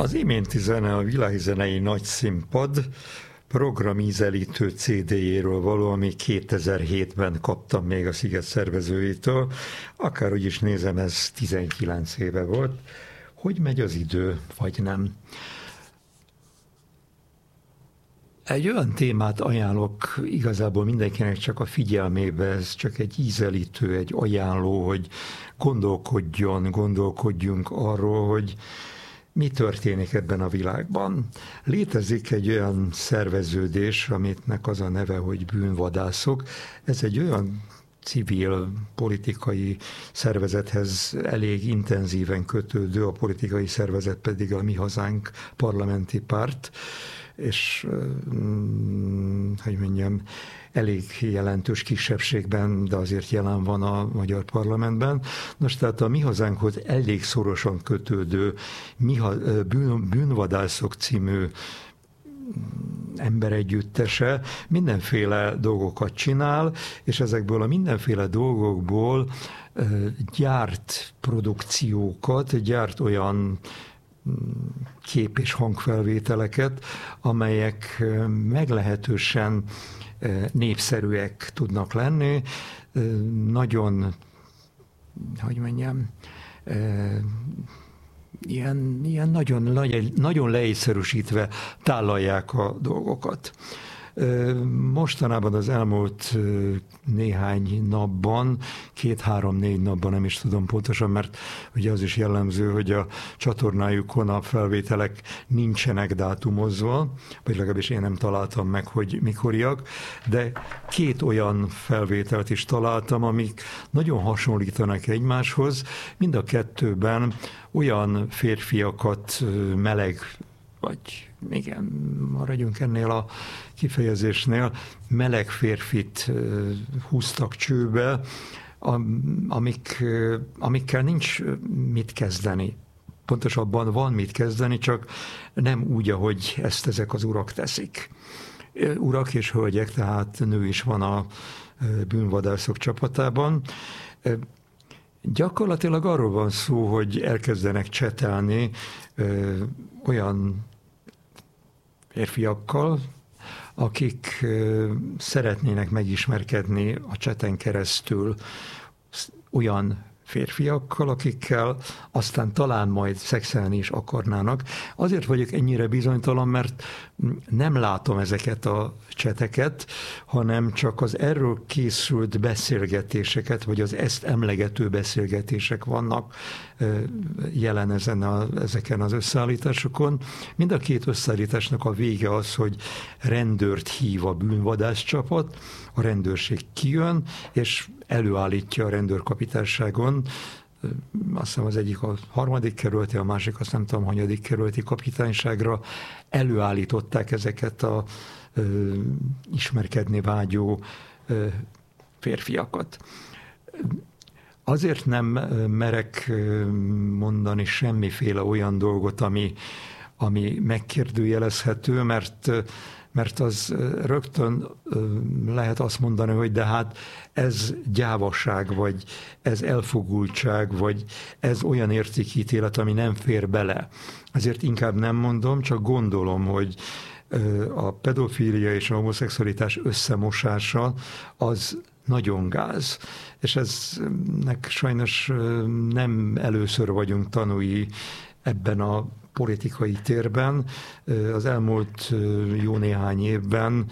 Az iménti zene a világzenei nagyszínpad programízelítő CD-jéről való, ami 2007-ben kaptam még a Sziget szervezőitől. Akárhogy is nézem, ez 19 éve volt. Hogy megy az idő, vagy nem? Egy olyan témát ajánlok igazából mindenkinek csak a figyelmébe, ez csak egy ízelítő, egy ajánló, hogy gondolkodjunk arról, hogy mi történik ebben a világban. Létezik egy olyan szerveződés, amitnek az a neve, hogy bűnvadászok. Ez egy olyan civil, politikai szervezethez elég intenzíven kötődő, a politikai szervezet pedig a Mi Hazánk parlamenti párt, és hogy mondjam, elég jelentős kisebbségben, de azért jelen van a magyar parlamentben. Nos, tehát a Mi Hazánkhoz elég szorosan kötődő Bűnvadászok című emberegyüttese mindenféle dolgokat csinál, és ezekből a mindenféle dolgokból gyárt produkciókat, gyárt olyan kép- és hangfelvételeket, amelyek meglehetősen népszerűek tudnak lenni, nagyon, hogy mondjam, ilyen nagyon leegyszerűsítve tálalják a dolgokat. Mostanában az elmúlt néhány napban, 2-3-4 napban, nem is tudom pontosan, mert ugye az is jellemző, hogy a csatornájukon a felvételek nincsenek dátumozva, vagy legalábbis én nem találtam meg, hogy mikoriak, de 2 olyan felvételt is találtam, amik nagyon hasonlítanak egymáshoz, mind a 2-ben olyan férfiakat vagy igen, maradjunk ennél a kifejezésnél, meleg férfit húztak csőbe, amikkel nincs mit kezdeni. Pontosabban van mit kezdeni, csak nem úgy, ahogy ezt ezek az urak teszik. Urak és hölgyek, tehát nő is van a bűnvadászok csapatában. Gyakorlatilag arról van szó, hogy elkezdenek csetelni olyan férfiakkal, akik szeretnének megismerkedni a cseten keresztül olyan férfiakkal, akikkel aztán talán majd szexelni is akarnának. Azért vagyok ennyire bizonytalan, mert nem látom ezeket a cseteket, hanem csak az erről készült beszélgetéseket, vagy az ezt emlegető beszélgetések vannak jelen ezeken az összeállításokon. Mind a 2 összeállításnak a vége az, hogy rendőrt hív a bűnvadászcsapat, a rendőrség kijön, és előállítja a rendőrkapitányságon, azt hiszem az egyik a 3. kerületi, a másik azt nem tudom, hanyadik kerületi kapitányságra előállították ezeket a ismerkedni vágyó férfiakat. Azért nem merek mondani semmiféle olyan dolgot, ami megkérdőjelezhető, mert az rögtön lehet azt mondani, hogy de hát ez gyávaság, vagy ez elfogultság, vagy ez olyan értékítélet, ami nem fér bele. Ezért inkább nem mondom, csak gondolom, hogy a pedofília és a homoszexualitás összemosása az nagyon gáz. És eznek sajnos nem először vagyunk tanúi ebben a politikai térben. Az elmúlt jó néhány évben,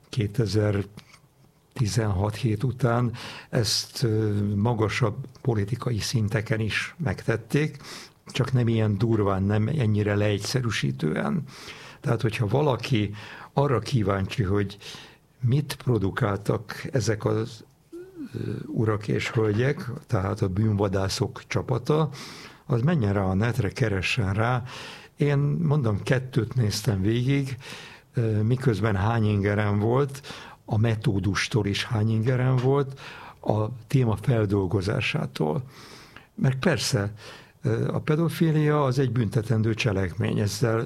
2016 után ezt magasabb politikai szinteken is megtették, csak nem ilyen durván, nem ennyire leegyszerűsítően. Tehát, hogyha valaki arra kíváncsi, hogy mit produkáltak ezek az urak és hölgyek, tehát a bűnvadászok csapata, az menjen rá a netre, keressen rá. Én mondom, 2 néztem végig, miközben hány ingerem volt, a metódustól is hány ingerem volt, a téma feldolgozásától. Mert persze, a pedofília az egy büntetendő cselekmény,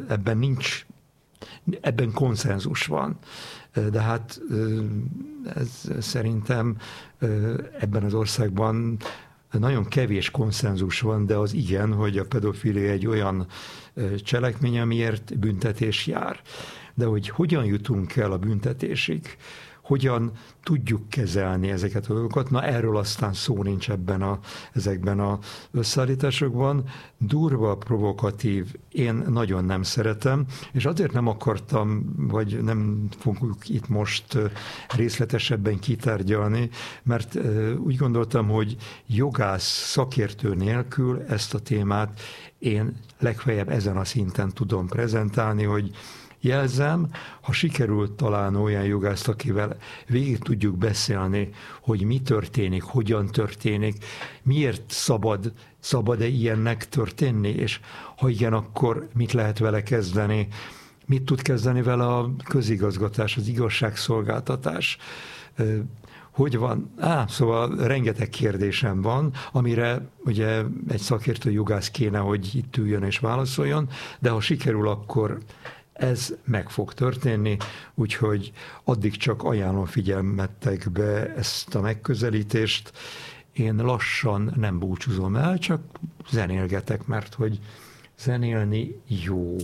ebben konszenzus van. De hát ez szerintem ebben az országban nagyon kevés konszenzus van, de az igen, hogy a pedofilia egy olyan cselekmény, amiért büntetés jár. De hogy hogyan jutunk el a büntetésig, hogyan tudjuk kezelni ezeket a dolgokat, na erről aztán szó nincs ezekben az összeállításokban. Durva, provokatív, én nagyon nem szeretem, és azért nem akartam, vagy nem fogjuk itt most részletesebben kitárgyalni, mert úgy gondoltam, hogy jogász, szakértő nélkül ezt a témát én legfeljebb ezen a szinten tudom prezentálni, hogy jelzem, ha sikerült találni olyan jogászt, akivel végig tudjuk beszélni, hogy mi történik, hogyan történik, miért szabad-e ilyennek történni, és ha igen, akkor mit lehet vele kezdeni, mit tud kezdeni vele a közigazgatás, az igazságszolgáltatás, hogy van? Szóval rengeteg kérdésem van, amire ugye egy szakértő jogász kéne, hogy itt üljön és válaszoljon, de ha sikerül, akkor ez meg fog történni, úgyhogy addig csak ajánlom figyelmettekbe ezt a megközelítést. Én lassan nem búcsúzom el, csak zenélgetek, mert hogy zenélni jó.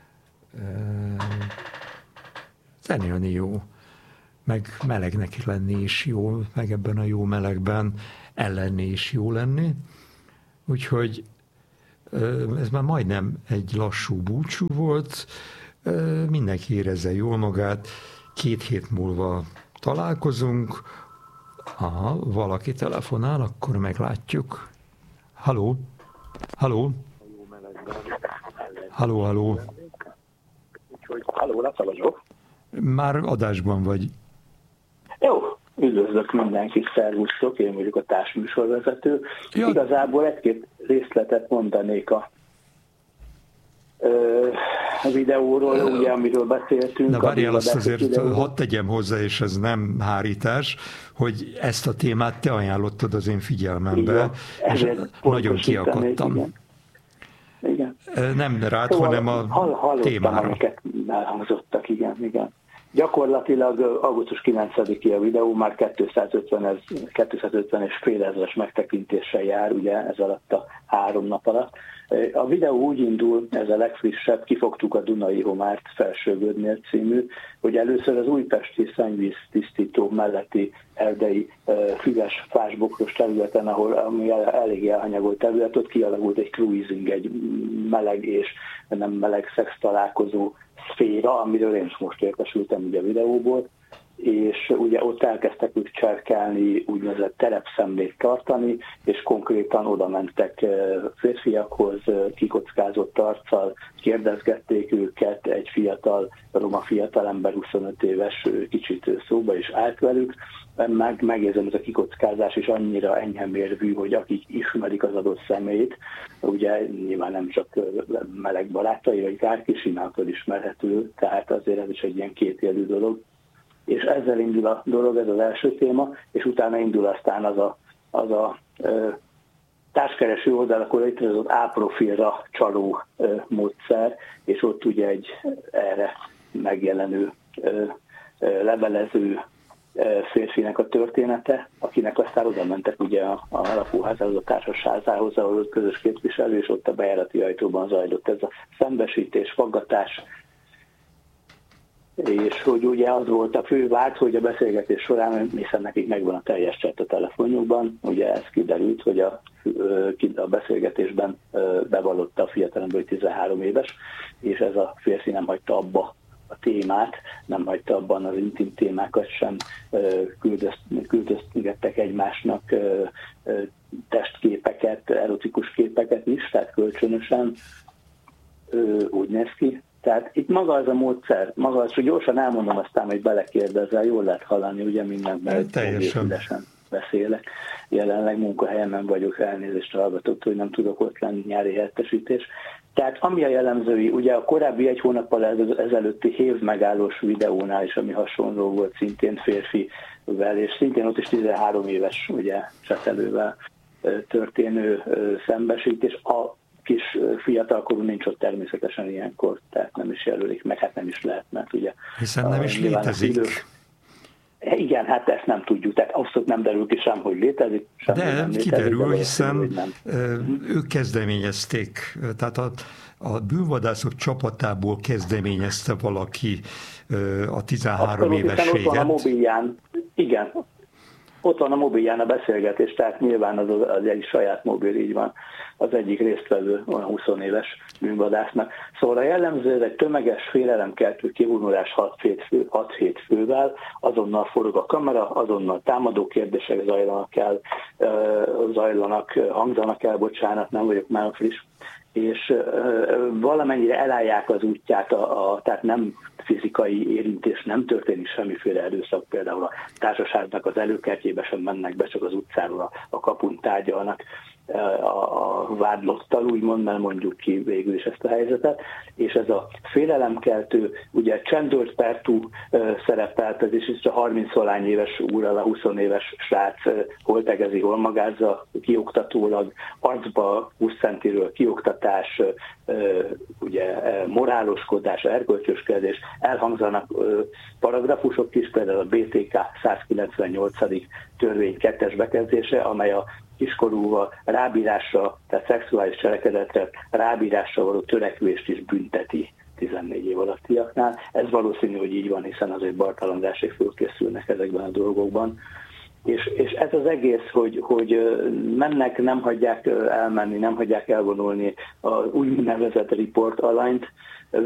Zenélni jó. Meg melegnek lenni is jó, meg ebben a jó melegben ellenni is jó lenni. Úgyhogy ez már majdnem egy lassú búcsú volt. Mindenki érezze jól magát, 2 hét múlva találkozunk. Ha valaki telefonál, akkor meglátjuk. Halló? Halló? Halló, halló? Halló, Laca vagyok. Már adásban vagy. Jó, üdvözlök mindenkit, szervusztok, én vagyok a társműsorvezető. Ja. Igazából egy-két részletet mondanék a videóról, ugye, amiről beszéltünk. De várjál, azt azért hadd tegyem hozzá, és ez nem hárítás, hogy ezt a témát te ajánlottad az én figyelmembe, és nagyon kiakadtam. Igen. Nem rád, szóval hanem a témára. Amiket elhangzottak, igen. Gyakorlatilag augusztus 9-i a videó már 250 és fél ezres megtekintéssel jár, ugye ez alatt a 3 nap alatt. A videó úgy indul, ez a legfrissebb, Kifogtuk a Dunai Homárt Felsővödnél című, hogy először az újpesti szennyvíz tisztító melletti erdei füves, fásbokros területen, ami elég elhanyagolt terület, ott kialakult egy cruising, egy meleg és nem meleg szex találkozó szféra, amiről én most értesültem ugye a videóból, és ugye ott elkezdtek ők cserkelni, úgynevezett terepszemlét tartani, és konkrétan oda mentek férfiakhoz, kikockázott arccal, kérdezgették őket, egy roma fiatalember, 25 éves, kicsit szóba is állt velük, megérzem, ez a kikockázás is annyira enyhemérvű, hogy akik ismerik az adott személyt, ugye nyilván nem csak meleg barátai, vagy kárkisináltól ismerhető, tehát azért ez is egy ilyen kétélű dolog. És ezzel indul a dolog, ez az első téma, és utána indul aztán az a társkereső oldalakon létrehozott A-profilra csaló módszer, és ott ugye egy erre megjelenő levelező férfinek a története, akinek aztán oda mentek ugye a lakóházához, a társasházához, ahol közös képviselő, és ott a bejárati ajtóban zajlott ez a szembesítés, faggatás, és hogy ugye az volt a fő vád, hogy a beszélgetés során, hiszen nekik megvan a teljes chat a telefonjukban, ugye ez kiderült, hogy a beszélgetésben bevallotta a fiatalember, hogy 13 éves, és ez a férfi nem hagyta abba a témát, nem hagyta abban az intim témákat sem, küldözgettek egymásnak testképeket, erotikus képeket is, tehát kölcsönösen úgy néz ki. Tehát itt maga az a módszer, maga az, hogy gyorsan elmondom, aztán, hogy belekérdezzel, jól lehet hallani, ugye mindenben teljesen beszélek. Jelenleg munkahelyemen vagyok, elnézést hallgatok, hogy nem tudok ott lenni, nyári helyettesítés. Tehát ami a jellemzői, ugye a korábbi 1 hónappal ezelőtti hév megállós videónál is, ami hasonló volt, szintén férfivel, és szintén ott is 13 éves ugye csetelővel történő szembesítés. A kis fiatalkorú nincs ott természetesen ilyenkor, tehát nem is jelölik meg, hát nem is lehet, mert ugye... Hiszen nem is létezik. Igen, hát ezt nem tudjuk, tehát abszolút nem derül ki sem, hogy létezik, sem, de hogy nem létezik. kiderül, hiszen ők kezdeményezték, tehát a bűnvadászok csapatából kezdeményezte valaki a 13 éveséget. Ott van a mobilján, igen, ott van a mobilján a beszélgetés, tehát nyilván az egy saját mobil, így van, az egyik résztvevő, olyan 20 éves bűnvadásznak. Szóval a jellemző, ez egy tömeges félelemkeltő kivonulás 6-7 fővel, azonnal forog a kamera, azonnal támadó kérdések hangzanak el, bocsánat, nem vagyok már friss, és valamennyire elállják az útját, tehát nem fizikai érintés, nem történik semmiféle erőszak, például a társaságnak az előkertjébe sem mennek be, csak az utcáról a kapun tárgyalnak a vádlottal, úgymond, mert mondjuk ki végül is ezt a helyzetet, és ez a félelemkeltő, ugye Csendőrt Pertú szerepelt, ez is a 30-valány éves úrral, a 20 éves srác hol tegezi, hol magázza, kioktatólag, arcba 20 centiről kioktatás, ugye moráloskodás, erkölcsöskedés, elhangzanak paragrafusok is, például a BTK 198. törvény 2-es bekezdése, amely a kiskorúval rábírásra, tehát szexuális cselekedetre rábírásra való törekvést is bünteti 14 év alattiaknál. Ez valószínű, hogy így van, hiszen azért Bartal Andrásék fölkészülnek ezekben a dolgokban. És ez az egész, hogy mennek, nem hagyják elmenni, nem hagyják elvonulni az úgynevezett report alanyt,